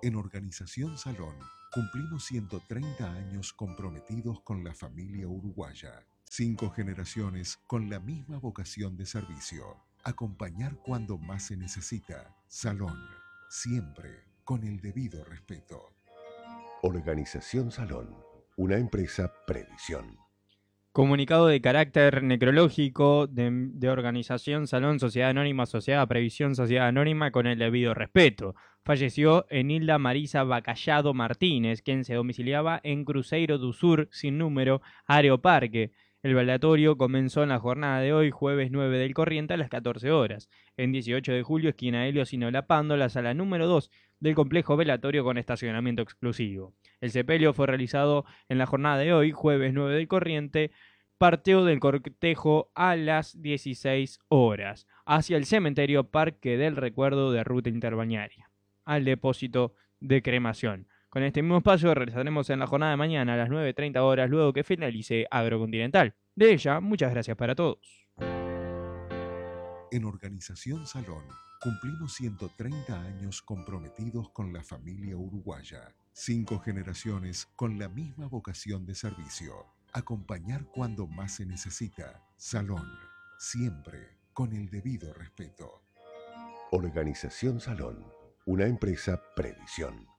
En Organización Salón cumplimos 130 años comprometidos con la familia uruguaya. 5 generaciones con la misma vocación de servicio. Acompañar cuando más se necesita. Salón, siempre con el debido respeto. Organización Salón, una empresa Previsión. Comunicado de carácter necrológico de Organización Salón Sociedad Anónima Sociedad Previsión Sociedad Anónima con el debido respeto. Falleció Enilda Marisa Bacallado Martínez, quien se domiciliaba en Cruzeiro do Sur, sin número, Aeroparque. El velatorio comenzó en la jornada de hoy, jueves 9 del corriente, a las 14 horas. En 18 de julio, esquina Helio Sinolapando, la sala número 2 del complejo velatorio con estacionamiento exclusivo. El sepelio fue realizado en la jornada de hoy, jueves 9 del corriente, parteo del cortejo a las 16 horas, hacia el cementerio Parque del Recuerdo de Ruta Interbañaria, al depósito de cremación. Con este mismo espacio regresaremos en la jornada de mañana a las 9:30 horas, luego que finalice Agrocontinental. De ella, muchas gracias para todos. En Organización Salón cumplimos 130 años comprometidos con la familia uruguaya. 5 generaciones con la misma vocación de servicio. Acompañar cuando más se necesita. Salón, siempre con el debido respeto. Organización Salón, una empresa Previsión.